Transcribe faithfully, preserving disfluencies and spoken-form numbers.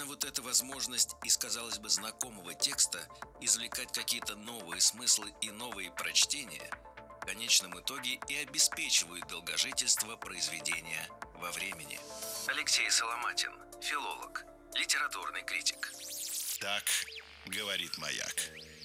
вот эта возможность из, казалось бы, знакомого текста извлекать какие-то новые смыслы и новые прочтения в конечном итоге и обеспечивают долгожительство произведения во времени. Алексей Соломатин, филолог, литературный критик. Так говорит «Маяк».